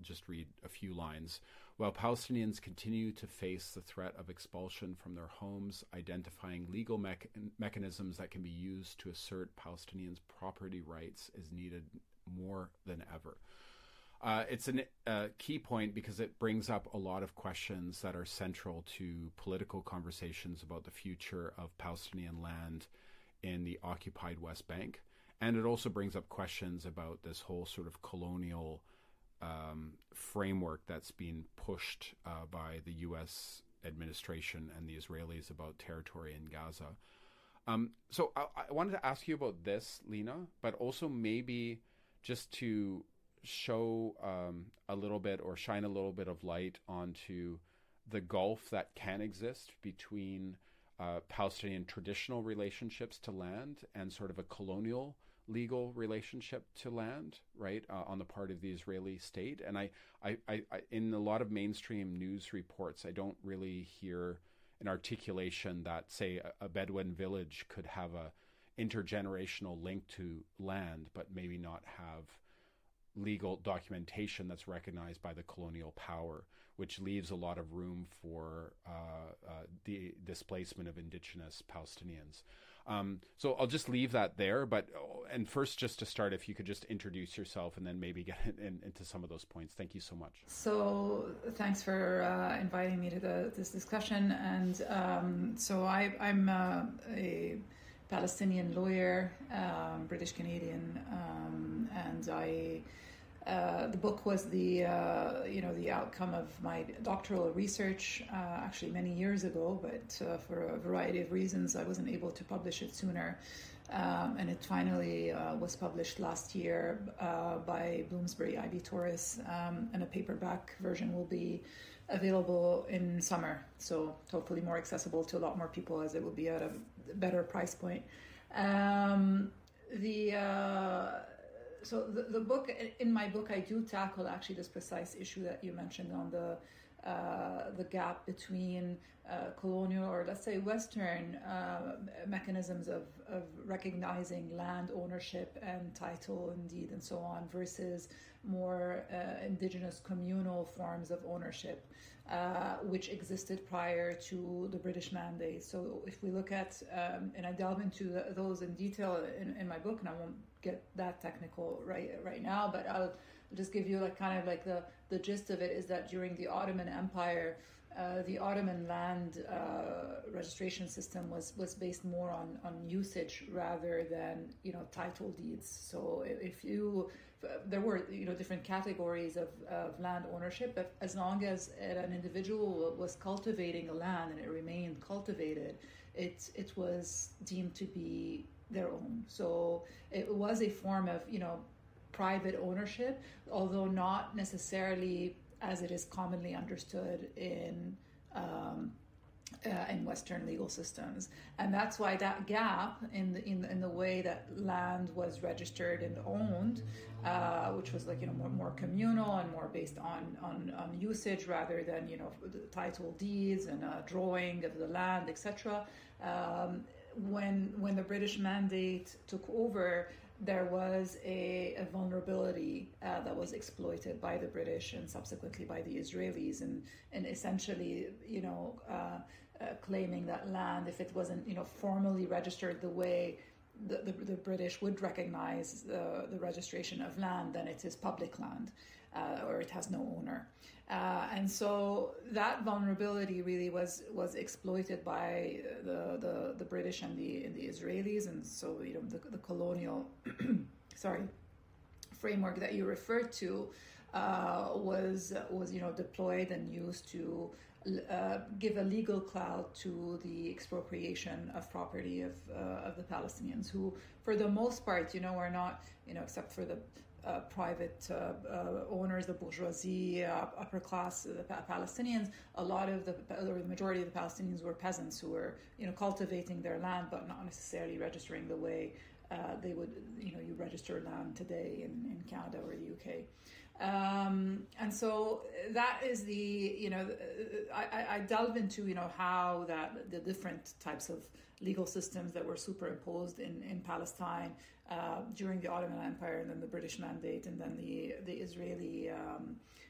just read a few lines. While Palestinians continue to face the threat of expulsion from their homes, identifying legal mechanisms that can be used to assert Palestinians' property rights is needed more than ever. It's a key point because it brings up a lot of questions that are central to political conversations about the future of Palestinian land in the occupied West Bank. And it also brings up questions about this whole sort of colonial framework that's being pushed by the U.S. administration and the Israelis about territory in Gaza. So I wanted to ask you about this, Lina, but also maybe just to show a little bit or shine a little bit of light onto the gulf that can exist between Palestinian traditional relationships to land and sort of a colonial legal relationship to land, right, on the part of the Israeli state. And I in a lot of mainstream news reports, I don't really hear an articulation that, say, a Bedouin village could have a intergenerational link to land, but maybe not have legal documentation that's recognized by the colonial power, which leaves a lot of room for the displacement of indigenous Palestinians. So I'll just leave that there. And first, just to start, if you could just introduce yourself and then maybe get into some of those points. Thank you so much. So thanks for inviting me to this discussion. And so I'm a Palestinian lawyer, British Canadian, and the book was the outcome of my doctoral research actually many years ago, but for a variety of reasons I wasn't able to publish it sooner, and it finally was published last year by Bloomsbury IB Tauris, and a paperback version will be available in summer, so hopefully more accessible to a lot more people as it will be at a better price point. So the book, in my book, I do tackle actually this precise issue that you mentioned on the gap between colonial, or let's say Western mechanisms of recognizing land ownership and title and deed and so on, versus more indigenous communal forms of ownership, which existed prior to the British Mandate. So if we look at, and I delve into those in detail in my book, and I won't get that technical right now, but I'll just give you the gist of it is that during the Ottoman Empire, the Ottoman land registration system was based more on usage rather than title deeds. So there were different categories of land ownership, but as long as an individual was cultivating a land and it remained cultivated, it was deemed to be their own. So it was a form of private ownership, although not necessarily as it is commonly understood in Western legal systems. And that's why that gap in the way that land was registered and owned, which was more communal and more based on usage rather than the title deeds and drawing of the land, etc. When the British Mandate took over, there was a vulnerability that was exploited by the British and subsequently by the Israelis, and essentially, claiming that land, if it wasn't, formally registered the way the British would recognize the registration of land, then it is public land, or it has no owner. And so that vulnerability really was exploited by the British and the Israelis, and so the colonial framework that you referred to was deployed and used to give a legal clout to the expropriation of property of the Palestinians, who, for the most part, are not, except for the private owners, the bourgeoisie, upper class, the Palestinians. A lot of the majority of the Palestinians were peasants who were, cultivating their land, but not necessarily registering the way they would, you register land today in Canada or the UK. And so that is I delve into, how that the different types of legal systems that were superimposed in Palestine during the Ottoman Empire, and then the British Mandate, and then the Israeli